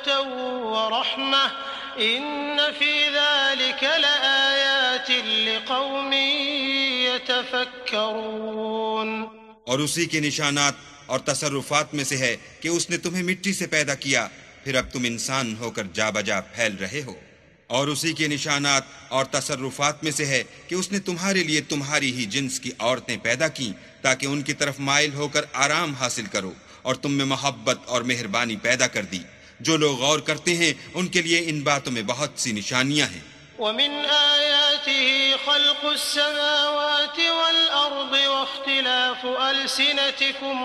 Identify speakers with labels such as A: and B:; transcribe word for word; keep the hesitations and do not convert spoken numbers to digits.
A: मौइज़तन व रहमह इन्न फी ज़ालिका लआयातिन लिक़ौमिन यतफ़क्करून।
B: और उसी के निशानात और तसर्रुफात में से है कि उसने तुम्हें मिट्टी से पैदा किया, फिर अब तुम इंसान होकर जा बजा फैल रहे हो। और उसी के निशानात और तसर्रुफात में से है कि उसने तुम्हारे लिए तुम्हारी ही जिन्स की औरतें पैदा की ताकि उनकी तरफ माइल होकर आराम हासिल करो, और तुम में मोहब्बत और मेहरबानी पैदा कर दी। जो लोग गौर करते हैं उनके लिए इन बातों में बहुत सी निशानियां हैं।
A: वमिन आयातिही खल्क़ुस समावाति वल अर्दि वख्तिलाफु अलसिनतिकुम